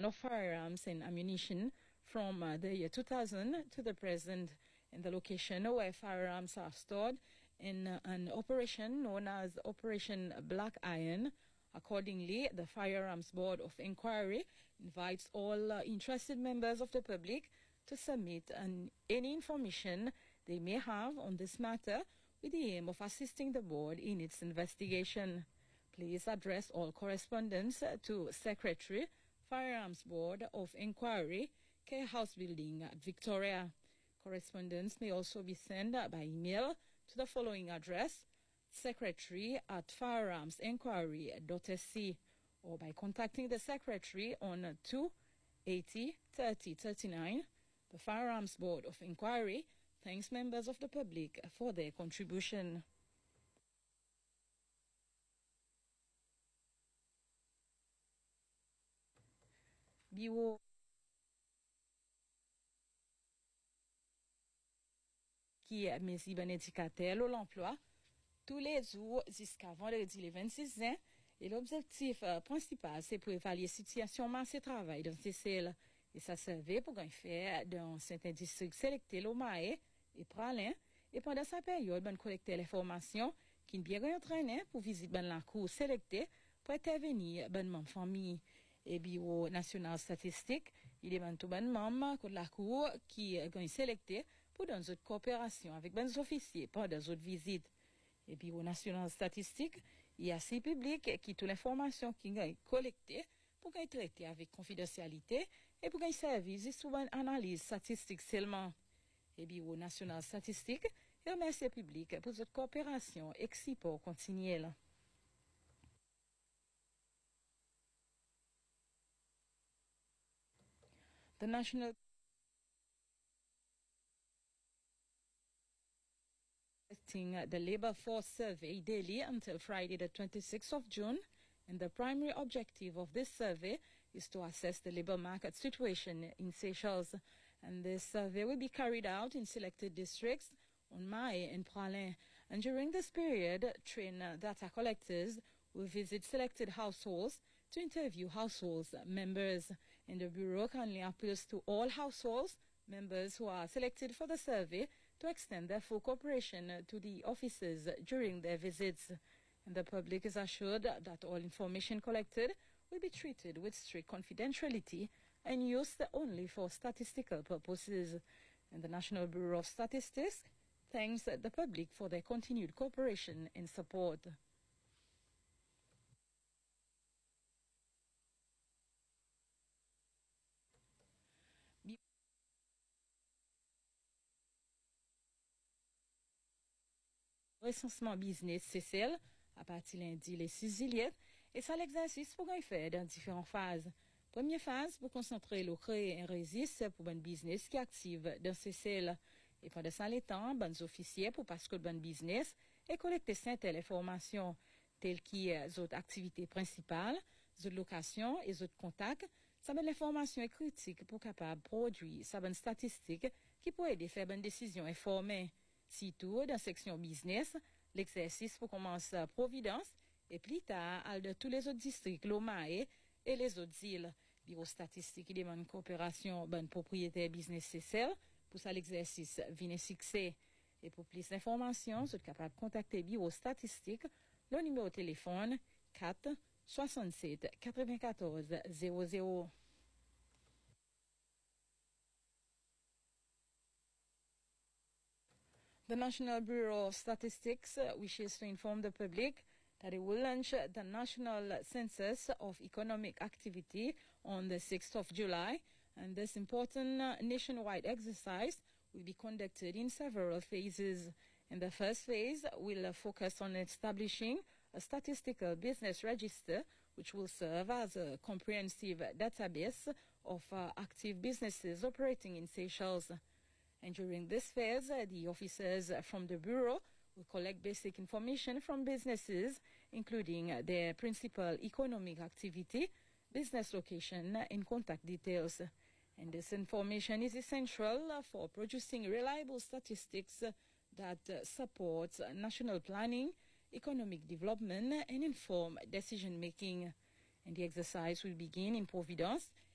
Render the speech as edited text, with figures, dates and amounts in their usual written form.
of firearms and ammunition from the year 2000 to the present, in the location where firearms are stored in an operation known as Operation Black Iron. Accordingly, the Firearms Board of Inquiry invites all interested members of the public to submit any information they may have on this matter with the aim of assisting the board in its investigation. Please address all correspondence to Secretary, Firearms Board of Inquiry, Care House Building at Victoria. Correspondence may also be sent by email to the following address: secretary@firearmsinquiry.sc, or by contacting the Secretary on 280 30 39. The Firearms Board of Inquiry thanks members of the public for their contribution. Bureau qui est mis un indicateur à l'emploi tous les jours jusqu'à vendredi le 26 juin. Et l'objectif principal, c'est pour évaluer la situation marché travail dans ces cellules. Et ça servait pour faire dans certains districts sélectés l'Omae et Pralin. Et pendant cette période, on collectait les formations qui bien entraîné pour visiter la cour sélectée pour intervenir dans la famille. Et Bureau national statistique, il est tout bon membre de la cour qui est sélecté pour dans une coopération avec les officiers pendant d'autres visites. Et Bureau national statistique, il y a ces publics qui toutes les informations qui sont collectées pour qu'ils traitent avec confidentialité et pour qu'ils servent souvent une analyse statistique seulement. Et Bureau national statistique remercie le public pour cette coopération et support continuel. The National the Labour Force Survey daily until Friday the 26th of June, and the primary objective of this survey is to assess the labour market situation in Seychelles. And this survey will be carried out in selected districts on Mahé and Pralin. And during this period, trained data collectors will visit selected households to interview households members. And the Bureau currently appeals to all households members who are selected for the survey to extend their full cooperation to the officers during their visits. And the public is assured that all information collected will be treated with strict confidentiality and used only for statistical purposes. And the National Bureau of Statistics thanks the public for their continued cooperation and support. Recensement business CCL à partir lundi les 6 juillet et ça l'exercice pour faire dans différentes phases. Première phase pour concentrer le créer un registre pour un business qui active dans CCL et pendant ça les temps bons officiers pour parce que bon business et collecter certaines informations telles que autres activités principales, autres locations et autres contacts. Ça donne l'information est critique pour capable produire ça bonne statistique qui peut aider faire bonne décision informée. Surtout dans la section business, l'exercice pour commencer à Providence et plus tard à de tous les autres districts, l'Omae et les autres îles. Bureau statistique qui demande coopération bonne propriétaire business CCL pour ça l'exercice vient succès. Et pour plus d'informations, vous êtes capable de contacter Bureau statistique, le numéro de téléphone 4 67 94 00. The National Bureau of Statistics wishes to inform the public that it will launch the National Census of Economic Activity on the 6th of July, and this important nationwide exercise will be conducted in several phases. And the first phase will focus on establishing a statistical business register, which will serve as a comprehensive database of active businesses operating in Seychelles. And during this phase, the officers from the Bureau will collect basic information from businesses, including their principal economic activity, business location, and contact details. And this information is essential for producing reliable statistics that supports national planning, economic development, and inform decision-making. And the exercise will begin in Providence